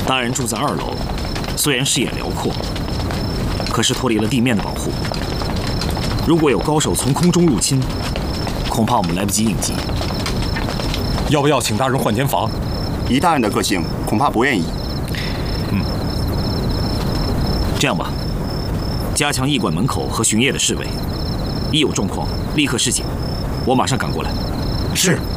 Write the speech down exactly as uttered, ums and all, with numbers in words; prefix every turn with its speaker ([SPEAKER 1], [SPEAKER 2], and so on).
[SPEAKER 1] 大人住在二楼，虽然视野辽阔，可是脱离了地面的保护。如果有高手从空中入侵，恐怕我们来不及应急。
[SPEAKER 2] 要不要请大人换间房？
[SPEAKER 3] 以大人的个性，恐怕不愿意。
[SPEAKER 1] 嗯，这样吧，加强驿馆门口和巡夜的侍卫，一有状况立刻示警，我马上赶过来。
[SPEAKER 2] 是。